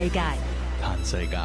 世界嘆世界。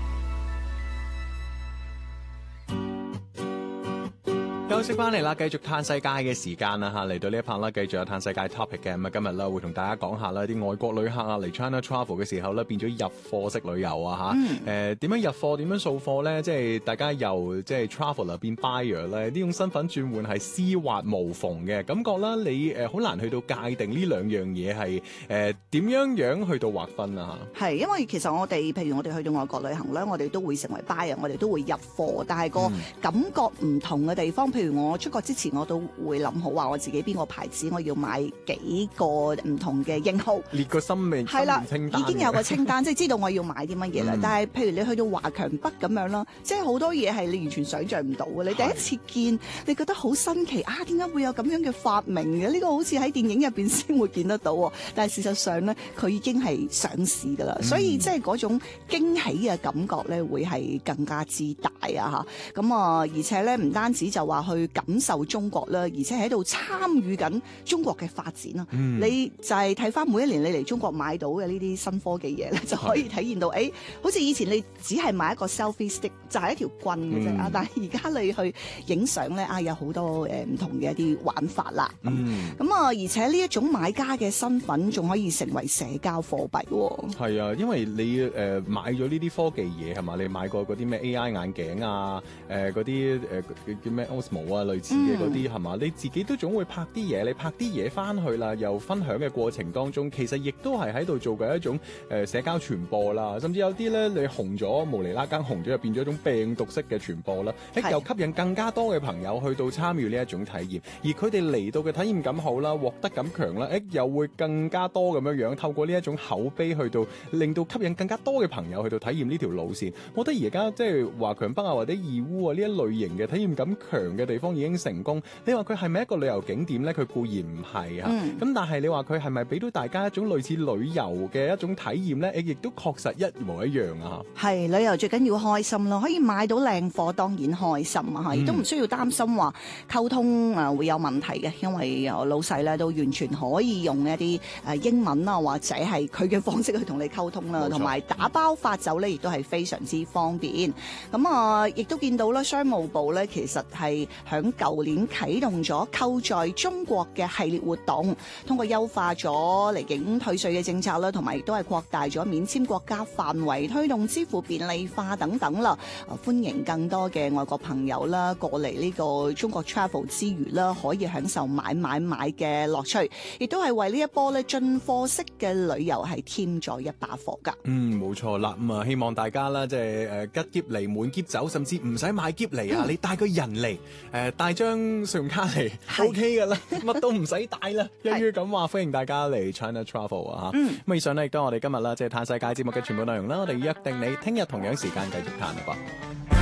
休息翻嚟啦，繼續嘆世界嘅時間啦嚇，嚟到呢一 part 啦，繼續有嘆世界 topic 嘅。咁啊，今日啦會同大家講下啦，啲外國旅客啊嚟 China Travel 嘅時候咧，變咗入貨式旅遊啊嚇。點樣入貨？點樣掃貨咧？即係大家由即係 traveller 變 buyer 咧，呢種身份轉換係絲滑無縫嘅感覺啦。你好難去到界定呢兩樣嘢係點樣去到劃分啊嚇。 係因為其實我哋譬如我哋去到外國旅行咧，我哋都會成為 buyer，我哋都會入貨，但係個感覺唔同嘅地方，譬如我出國之前我都會諗好話我自己邊個牌子我要買幾個唔同嘅型號， 列個心名係啦， 清單已經有個清單，即係知道我要買啲乜嘢啦。但係譬如你去到華強北咁樣啦，即係好多嘢係你完全想像唔到嘅。你第一次見，你覺得好新奇啊！點解會有咁樣嘅發明嘅？呢個好似喺電影入邊先會見得到喎。但係事實上咧，佢已經係上市㗎啦。所以即係嗰種驚喜嘅感覺咧，會係更加之大啊！嚇咁啊，而且咧唔單止就話去感受中國啦，而且喺度參與緊中國嘅發展啊！你就係睇翻每一年你嚟中國買到嘅呢啲新科技嘢咧，就可以體驗到，好似以前你只係買一個 selfie stick，就係一條棍嘅啫啊！但係而家你去影相咧啊，有好多唔同嘅一啲玩法啦。咁啊，而且呢一種買家嘅身份仲可以成為社交貨幣喎。 係啊，因為你買咗呢啲科技嘢係嘛？你買過嗰啲咩 AI 眼鏡啊，嗰啲叫咩 Osmo 啊，類似嘅嗰啲係嘛？你自己都總會拍啲嘢，你拍啲嘢翻去啦，又分享嘅過程當中，其實亦都係喺度做緊一種社交傳播啦。甚至有啲咧，你紅咗無厘啦更紅咗，又變咗一種病毒式嘅傳播啦。又吸引更加多嘅朋友去到參與呢一種體驗，而佢哋嚟到嘅體驗感好啦，獲得感強啦，又會更加多咁樣透過呢一種口碑去到令到吸引更加多嘅朋友去到體驗呢條路線。我覺得而家即係華強北啊或者義烏啊呢一類型嘅體驗感強嘅地方已經成功。你話佢係咪一個旅遊景點咧？佢固然唔係啊，咁但係你話佢係咪俾到大家一種類似旅遊嘅一種體驗咧？亦都確實一模一樣啊！ 係旅遊最緊要開心咯，可以買到靚貨當然開心啊！亦都唔需要擔心話溝通會有問題嘅，因為我老細咧都完全可以用一啲英文啊或者係佢嘅方式去同你溝通啦，同埋打包發走咧亦都係非常之方便。咁啊，亦都見到啦，商務部咧其實係響舊年啟動咗購在中國嘅系列活動，通過優化咗離境退稅嘅政策啦，同埋亦都係擴大咗免簽國家範圍，推動支付便利化等等啦。歡迎更多嘅外國朋友啦過嚟呢個中國 travel 之餘啦，可以享受買嘅樂趣，亦都係為呢一波咧進貨式嘅旅遊係添咗一把火㗎。 冇錯啦。咁啊，希望大家啦，即係吉喼嚟滿喼走，甚至唔使買喼嚟啊，你帶個人嚟，帶張信用卡嚟 OK 㗎啦，乜都唔使帶啦。一於咁話，歡迎大家嚟 China Travel 啊嚇。咁以上咧亦都係我哋今日啦，即係嘆世界節目嘅全部內容啦。我哋約定你聽日同樣時間繼續嘆啦噃。